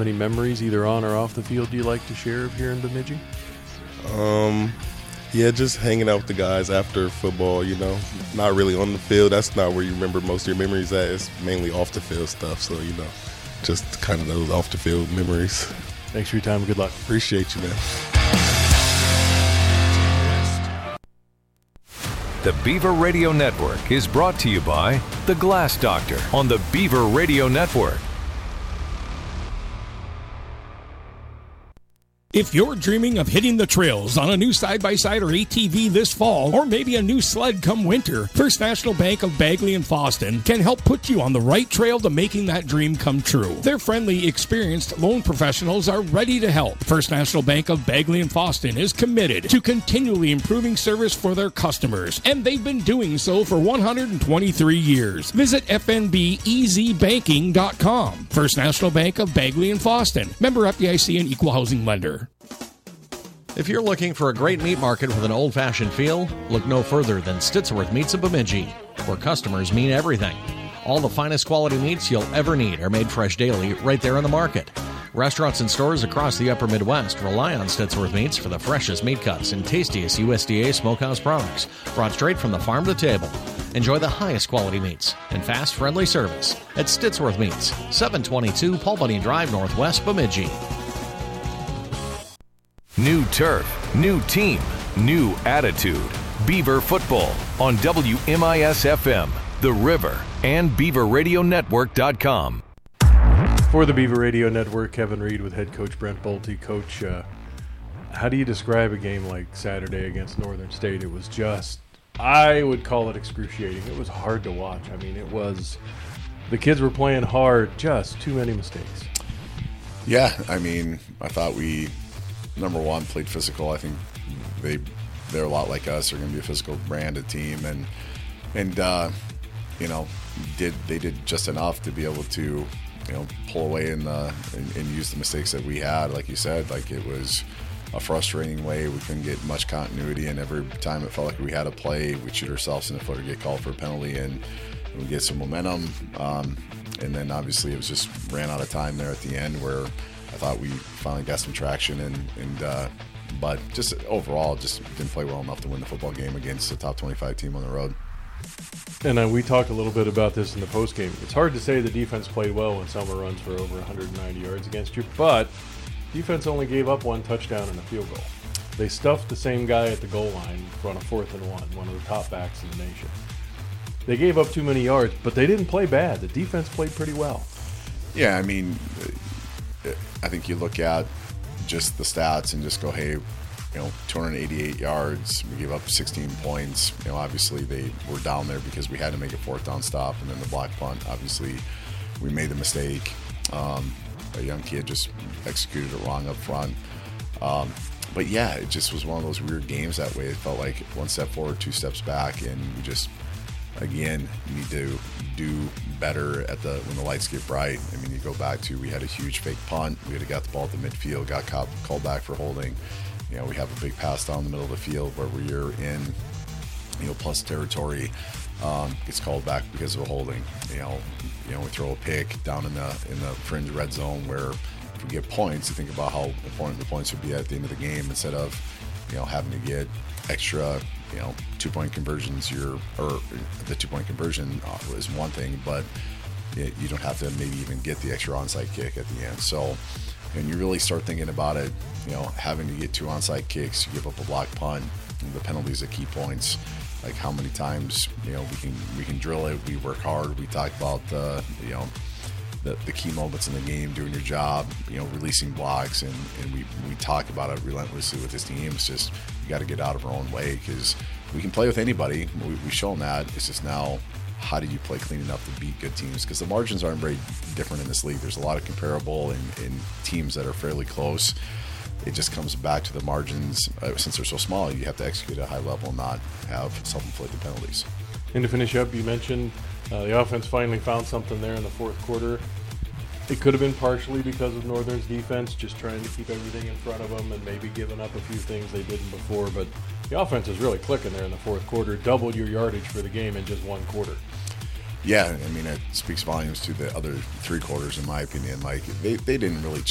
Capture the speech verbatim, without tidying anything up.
any memories, either on or off the field, do you like to share of here in Bemidji? Um, yeah, just hanging out with the guys after football, you know. Not really on the field. That's not where you remember most of your memories at. It's mainly off the field stuff. So, you know, just kind of those off the field memories. Thanks for your time. Good luck. Appreciate you, man. The Beaver Radio Network is brought to you by The Glass Doctor on the Beaver Radio Network. If you're dreaming of hitting the trails on a new side-by-side or A T V this fall, or maybe a new sled come winter, First National Bank of Bagley and Foston can help put you on the right trail to making that dream come true. Their friendly, experienced loan professionals are ready to help. First National Bank of Bagley and Foston is committed to continually improving service for their customers, and they've been doing so for one hundred twenty-three years. Visit f n b e z banking dot com. First National Bank of Bagley and Foston. Member F D I C and Equal Housing Lender. If you're looking for a great meat market with an old-fashioned feel, look no further than Stittsworth Meats in Bemidji, where customers mean everything. All the finest quality meats you'll ever need are made fresh daily right there in the market. Restaurants and stores across the upper Midwest rely on Stittsworth Meats for the freshest meat cuts and tastiest U S D A smokehouse products, brought straight from the farm to table. Enjoy the highest quality meats and fast, friendly service at Stittsworth Meats, seven twenty-two Paul Bunyan Drive, Northwest Bemidji. New turf, new team, new attitude. Beaver football on W M I S F M, The River, and Beaver Radio Network dot com. For the Beaver Radio Network, Kevin Reed with head coach Brent Bolte. Coach, uh, how do you describe a game like Saturday against Northern State? It was just, I would call it excruciating. It was hard to watch. I mean, it was, the kids were playing hard, just too many mistakes. Yeah, I mean, I thought we, number one, played physical. I think they, they're a lot like us. They're going to be a physical branded team. And, and uh, you know, did they did just enough to be able to, you know, pull away in the, and, and use the mistakes that we had. Like you said, like it was a frustrating way. We couldn't get much continuity, and every time it felt like we had a play, we'd shoot ourselves in the foot or get called for a penalty, and we get some momentum. Um, and then obviously it was just ran out of time there at the end, where I thought we finally got some traction, and, and uh, but just overall just didn't play well enough to win the football game against a top twenty-five team on the road. And uh, we talked a little bit about this in the postgame. It's hard to say the defense played well when Selma runs for over one hundred ninety yards against you, but defense only gave up one touchdown and a field goal. They stuffed the same guy at the goal line on a fourth and one, one of the top backs in the nation. They gave up too many yards, but they didn't play bad. The defense played pretty well. Yeah, I mean, I think you look at just the stats and just go, hey, you know, two hundred eighty-eight yards, we gave up sixteen points. You know, obviously they were down there because we had to make a fourth down stop, and then the block punt, obviously we made the mistake. Um, a young kid just executed it wrong up front. Um, but yeah, it just was one of those weird games that way. It felt like one step forward, two steps back, and we just, again, need to do better at the when the lights get bright. I mean, you go back to, we had a huge fake punt. We had got the ball at the midfield, got caught, called back for holding. You know, we have a big pass down the middle of the field where we're in, you know, plus territory. Um, gets called back because of a holding. You know, you know, we throw a pick down in the in the fringe red zone where if we get points, you think about how important the points would be at the end of the game instead of, you know, having to get extra, you know, two-point conversions. You're, or the two-point conversion is one thing, but you don't have to maybe even get the extra onside kick at the end. So, and you really start thinking about it, you know, having to get two onside kicks, you give up a block punt, and the penalties are key points. Like how many times, you know, we can we can drill it. We work hard. We talk about the, you know, the, the key moments in the game, doing your job, you know, releasing blocks, and, and we we talk about it relentlessly with this team. It's just we got to get out of our own way because we can play with anybody. We, we show them that. It's just now, how do you play clean enough to beat good teams? Because the margins aren't very different in this league. There's a lot of comparable and, and teams that are fairly close. It just comes back to the margins. Uh, since they're so small, you have to execute at a high level and not have self-inflicted penalties. And to finish up, you mentioned uh, the offense finally found something there in the fourth quarter. It could have been partially because of Northern's defense, just trying to keep everything in front of them and maybe giving up a few things they didn't before. But the offense is really clicking there in the fourth quarter, doubled your yardage for the game in just one quarter. Yeah, I mean, it speaks volumes to the other three quarters, in my opinion. Like, they, they didn't really